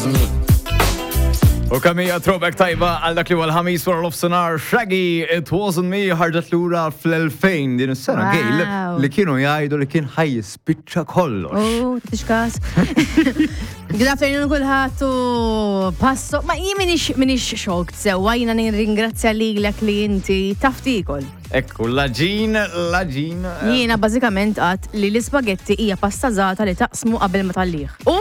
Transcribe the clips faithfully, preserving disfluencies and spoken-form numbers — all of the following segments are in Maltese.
wasn't me. U kamija throwback tajba għal dak li huwa l-ħamis wara l-ofsenar Shaggy, It Wasn't Me ħarġet lura fl-elfejn din is-sena Wow. Gail li kienu jgħidu li kien ħajjispiċċa kollox. Oh, tixkas. Good afternoon kulħadd u passo. Ma jien minix minix xokt sewwa jiena nirringrazzja lilek li inti taftikol. Ekku, laġin, laġin. Jiena bażikament qatt li l-ispagetti hija pasta żgħata li taqsmu qabel ma tallih. U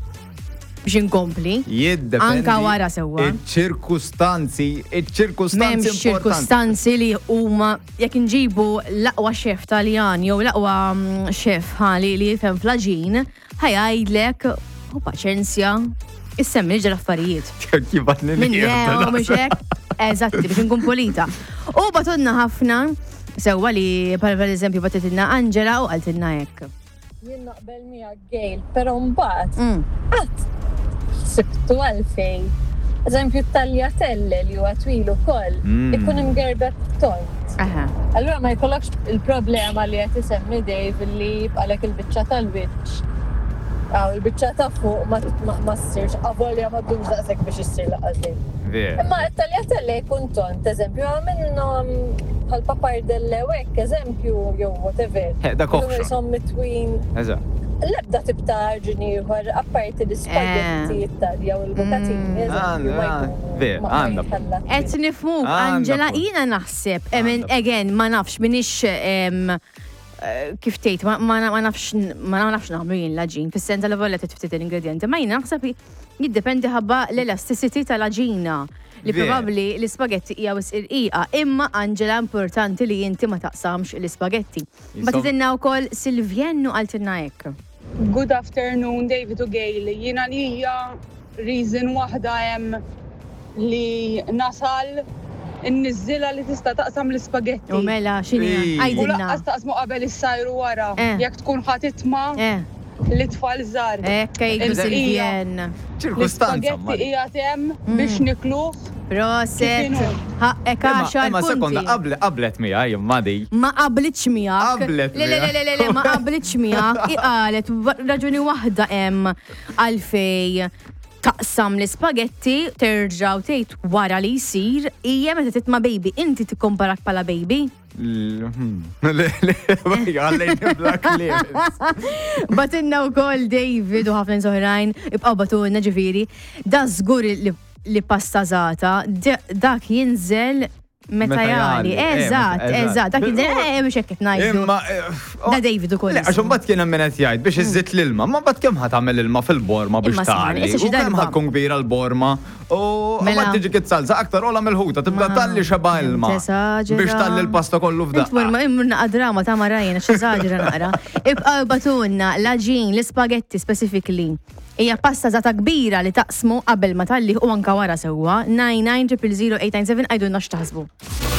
biex inkompli. Jiddependi. Anka wara sewwa. Iċ-ċirkustanzi, iċ-ċirkustanzi M'hemmx importanti. ċirkustanzi li huma jekk inġibu l-aqwa xef Taljan jew l-aqwa mm, xef ħali li jifhem fl-aġin, ħajajdlek u paċenzja issemmi ġra affarijiet. Kibat Minn lew mhux hekk. Eżatti biex inkun pulita. U batunna ħafna sewwa li per eżempju batitilna Angela u qaltilna hekk. Jien naqbel miegħek Gail, però mbagħad Mm. qatt sibtu għalfejn. Eżempju t-tagliatelle li huwa twil ukoll Mm. ikun imgerbet tort. Aha. Allura ma jkollokx il-problema li qed isemmi Dave li jibqalek il-biċċa tal-wiċċ. Aw il-biċċa ta' fuq ma ma- ma ssirx avolja ma ddumx daqshekk biex issir laqgħa. Ver. Imma t-tagliatelle jkun tont, eżempju, minnhom bħal papardelle u hekk, eżempju, jew whatever. Eh, dak offra. Jisom mitwin Eżatt. l-ebda tibta ġini ieħor apparti l-spaghetti it-talja u l-bukatini, eżempju, ma Ah, jkunu- ver, ma- ma għandha jitħallat. Et nifmuk, Għandha Angela, punt. jina naħseb, Għandha emen, punt. again, ma nafx, minix, em, eh, kif tejt, ma ma nafx, ma nafx naħmlu jien laġin, fis-senta li vollet tftit l-ingredienti, ma jina naħseb jiddependi ħabba l-elasticity tal-aġina. Li Ver. probabli l-ispagetti hija wis irqiqa, imma Angela importanti li inti ma taqsamx l-ispagetti. Jisom- Batitilna wkoll Silvjennu qaltilna hekk. Good afternoon, David u Gail. Jina li hija reason waħda hemm li nasal in-niżila li tista' taqsam l-ispagetti. U mela, xini, Ej. U għajdilna. laqqas taqsmu qabel is-sajru wara. Eh. Jekk tkun ħatitma Eh, l-itfal żgħar. ekk jgħidu Il-bqija. Silvjen. ċirkustanza. L-ispagetti hija tem biex nikluh. Proset. Kif inhu? Ħaqek għaxar Imma sekonda, punti. qablet qablet mija, jimma di. Ma qablitx miegħek. Qablet Le le le le le le ma qablitx miegħek. Iqalet raġuni waħda hemm għalfej taqsam l-ispagetti terġaw tgħid wara li jsir hija meta titma' baby. Inti tikkomparak bħala baby. Le, le, għallejn black lips. Batinna wkoll David u ħafna soħrajn ibqgħu batunna ġifieri. Da żgur li li pasta żgħata dak jinżel meta Meta jali. jali, eh, Eżatt, meta- eżatt. eżatt. Dak jinżel eh mhux hekk qed ngħidu. Imma. Da David ukoll. Le, għax mbagħad kien hemm min qed jgħid biex iżżid l-ilma, ma mbagħad kemm ħatamel ilma fil-borma biex Imma smar, tagħli. issa xi U kemm darba. ħatkun kbira l-borma u Mela. mbagħad tiġi kitsalza aktar ola mill-ħuta tibda Ma, talli xeba ilma. tesaġera. Biex talli l-pasta kollu Int f'daqqa. morma imma drama ta' marajna x'eżaġera naqra. Ibqgħu batunna l-aġin, l-ispagetti specifically. Hija pasta żata kbira li taqsmu qabel ma tallih u anka wara sewwa. nine nine zero zero zero eight nine seven għajdulna x'taħsbu.